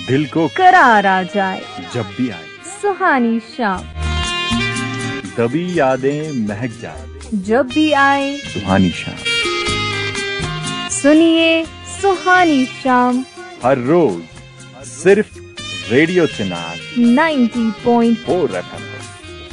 दिल को करार आ जाए जब भी आए सुहानी शाम, दबी यादें महक जाए जब भी आए सुहानी शाम। सुनिए सुहानी शाम हर रोज सिर्फ रेडियो चिनार 90.4 FM।